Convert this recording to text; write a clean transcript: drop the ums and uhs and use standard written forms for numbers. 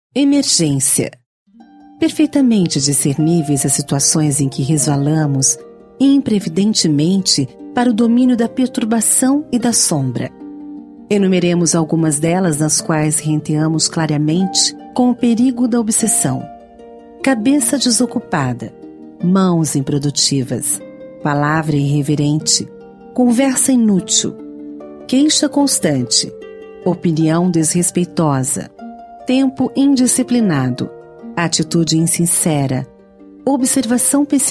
Emergência. Perfeitamente discerníveis as situações em que resvalamos imprevidentemente para o domínio da perturbação e da sombra. Enumeremos algumas delas nas quais renteamos clareamente com o perigo da obsessão. Cabeça desocupada, mãos improdutivas, palavra irreverente, conversa inútil, queixa constante, opinião desrespeitosa, tempo indisciplinado, atitude insincera, observação pessimista,